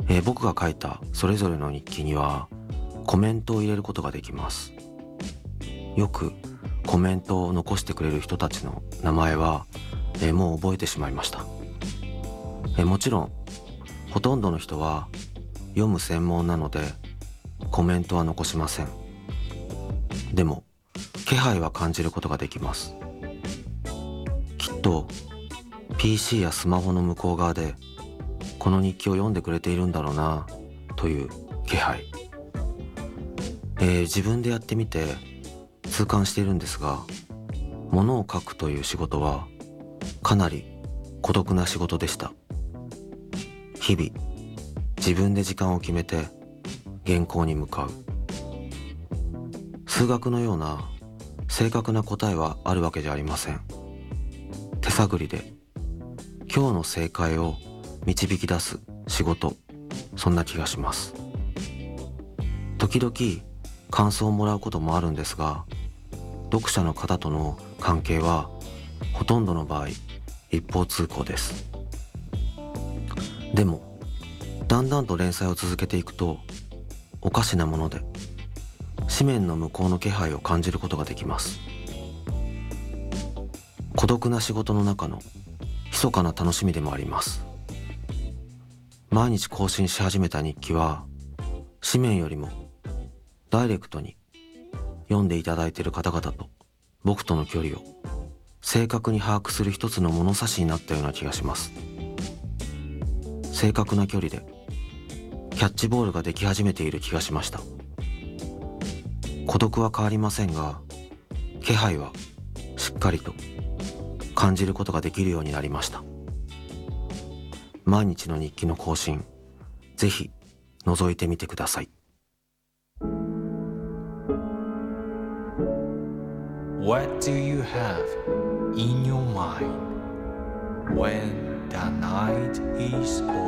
僕が書いたそれぞれの日記にはコメントを入れることができます。よくコメントを残してくれる人たちの名前は、もう覚えてしまいました。もちろんほとんどの人は読む専門なのでコメントは残しません。でも気配は感じることができます。きっと PC やスマホの向こう側でこの日記を読んでくれているんだろうなという気配、自分でやってみて痛感しているんですが、物を書くという仕事はかなり孤独な仕事でした。日々自分で時間を決めて原稿に向かう。数学のような正確な答えはあるわけじゃありません。手探りで今日の正解を導き出す仕事、そんな気がします。時々感想をもらうこともあるんですが、読者の方との関係はほとんどの場合一方通行です。でもだんだんと連載を続けていくと、おかしなもので紙面の向こうの気配を感じることができます。孤独な仕事の中の密かな楽しみでもあります。毎日更新し始めた日記は紙面よりもダイレクトに読んでいただいている方々と僕との距離を正確に把握する一つの物差しになったような気がします。正確な距離でキャッチボールができ始めている気がしました。孤独は変わりませんが、気配はしっかりと感じることができるようになりました。毎日の日記の更新、ぜひ覗いてみてください。 What do you have in your mind when the night is over?